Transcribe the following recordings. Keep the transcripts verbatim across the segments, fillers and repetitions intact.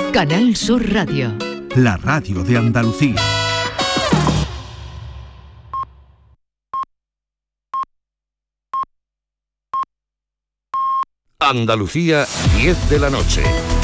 Canal Sur Radio. La radio de Andalucía. Andalucía, diez de la noche.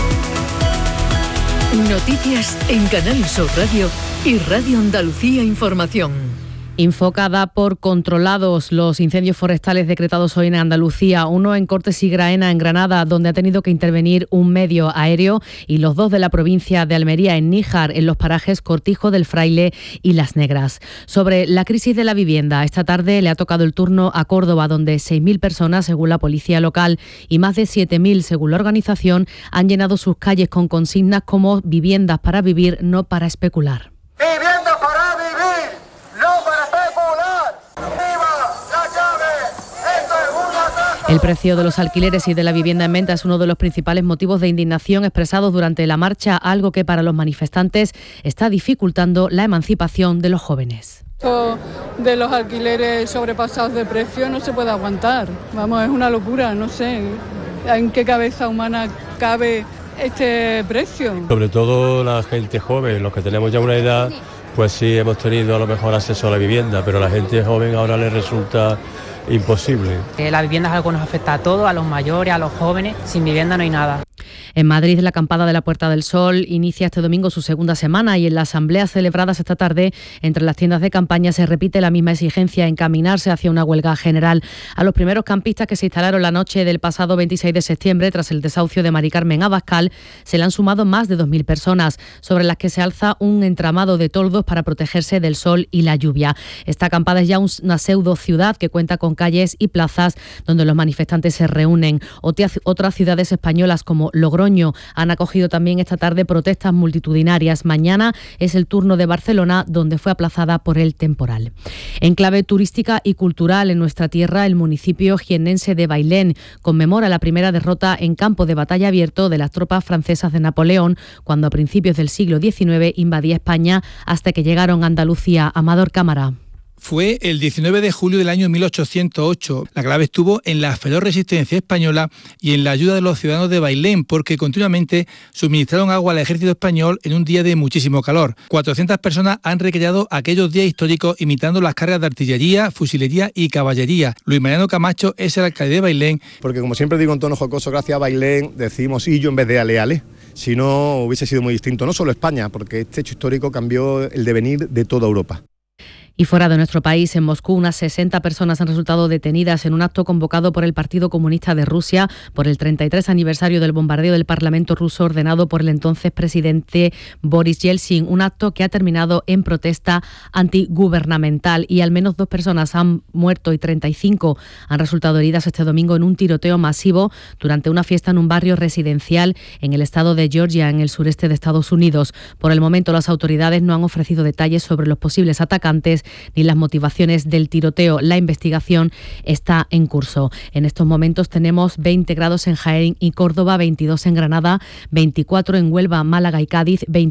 Noticias en Canal Sur Radio y Radio Andalucía Información. Infocada por controlados los incendios forestales decretados hoy en Andalucía, uno en Cortes y Graena, en Granada, donde ha tenido que intervenir un medio aéreo, y los dos de la provincia de Almería, en Níjar, en los parajes Cortijo del Fraile y Las Negras. Sobre la crisis de la vivienda, esta tarde le ha tocado el turno a Córdoba, donde seis mil personas, según la policía local, y más de siete mil, según la organización, han llenado sus calles con consignas como viviendas para vivir, no para especular. ¡Vivienda para vivir! ¡No para especular! ¡Viva la llave! ¡Esto es un ataque! El precio de los alquileres y de la vivienda en venta es uno de los principales motivos de indignación expresados durante la marcha, algo que para los manifestantes está dificultando la emancipación de los jóvenes. Esto de los alquileres sobrepasados de precio no se puede aguantar. Vamos, es una locura, no sé en qué cabeza humana cabe este precio. Sobre todo la gente joven, los que tenemos ya una edad, pues sí hemos tenido a lo mejor acceso a la vivienda, pero a la gente joven ahora les resulta imposible. Eh, la vivienda es algo que nos afecta a todos, a los mayores, a los jóvenes. Sin vivienda no hay nada. En Madrid, la acampada de la Puerta del Sol inicia este domingo su segunda semana, y en las asambleas celebradas esta tarde entre las tiendas de campaña se repite la misma exigencia: encaminarse hacia una huelga general. A los primeros campistas que se instalaron la noche del pasado veintiséis de septiembre tras el desahucio de Mari Carmen Abascal se le han sumado más de dos mil personas, sobre las que se alza un entramado de toldos para protegerse del sol y la lluvia. Esta acampada es ya una pseudo ciudad que cuenta con calles y plazas donde los manifestantes se reúnen. Otras ciudades españolas como Logroño han acogido también esta tarde protestas multitudinarias. Mañana es el turno de Barcelona, donde fue aplazada por el temporal. En clave turística y cultural, en nuestra tierra, el municipio jiennense de Bailén conmemora la primera derrota en campo de batalla abierto de las tropas francesas de Napoleón, cuando a principios del siglo diecinueve invadía España hasta que llegaron a Andalucía. Amador Cámara. Fue el diecinueve de julio del año mil ochocientos ocho. La clave estuvo en la feroz resistencia española y en la ayuda de los ciudadanos de Bailén, porque continuamente suministraron agua al ejército español en un día de muchísimo calor. cuatrocientas personas han recreado aquellos días históricos imitando las cargas de artillería, fusilería y caballería. Luis Mariano Camacho es el alcalde de Bailén. Porque, como siempre digo en tono jocoso, gracias a Bailén decimos illo en vez de ale ale. Si no, hubiese sido muy distinto, no solo España, porque este hecho histórico cambió el devenir de toda Europa. Y fuera de nuestro país, en Moscú, unas sesenta personas han resultado detenidas en un acto convocado por el Partido Comunista de Rusia por el treinta y tres aniversario del bombardeo del Parlamento ruso ordenado por el entonces presidente Boris Yeltsin, un acto que ha terminado en protesta antigubernamental, y al menos dos personas han muerto y treinta y cinco han resultado heridas este domingo en un tiroteo masivo durante una fiesta en un barrio residencial en el estado de Georgia, en el sureste de Estados Unidos. Por el momento, las autoridades no han ofrecido detalles sobre los posibles atacantes ni las motivaciones del tiroteo. La investigación está en curso. En estos momentos tenemos veinte grados en Jaén y Córdoba, veintidós en Granada, veinticuatro en Huelva, Málaga y Cádiz, veintiuno